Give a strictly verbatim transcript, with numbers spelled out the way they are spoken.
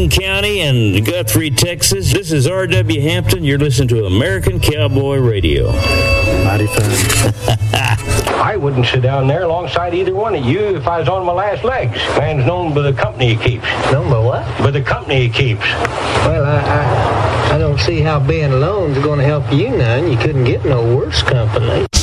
King County and Guthrie, Texas. This is R W Hampton. You're listening to American Cowboy Radio. Mighty fun. I wouldn't sit down there alongside either one of you if I was on my last legs. Man's known by the company he keeps. Known by what? By the company he keeps. Well, I, I, I don't see how being alone is going to help you none. You couldn't get no worse company.